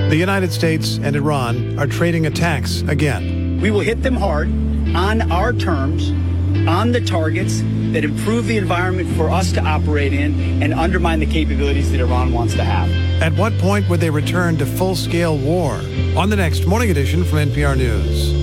The United States and Iran are trading attacks again. We will hit them hard on our terms, on the targets that improve the environment for us to operate in and undermine the capabilities that Iran wants to have. At what point would they return to full-scale war? On the next Morning Edition from NPR News.